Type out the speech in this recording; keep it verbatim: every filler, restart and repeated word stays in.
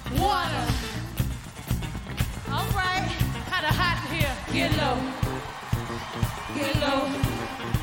water. All right, kinda hot in here. Get low, get low.